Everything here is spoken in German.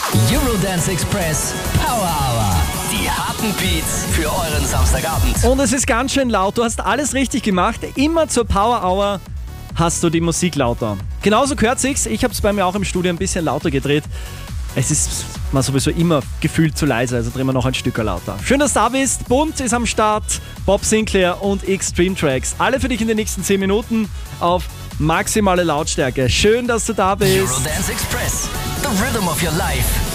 Eurodance Express Power Hour. Die harten Beats für euren Samstagabend. Und es ist ganz schön laut. Du hast alles richtig gemacht. Immer zur Power Hour hast du die Musik lauter. Genauso gehört sich's. Ich habe es bei mir auch im Studio ein bisschen lauter gedreht. Es ist mal sowieso immer gefühlt zu leise, also drehen wir noch ein Stück lauter. Schön, dass du da bist. Bunt ist am Start. Bob Sinclair und Extreme Tracks. Alle für dich in den nächsten 10 Minuten auf maximale Lautstärke. Schön, dass du da bist. Eurodance Express. The rhythm of your life.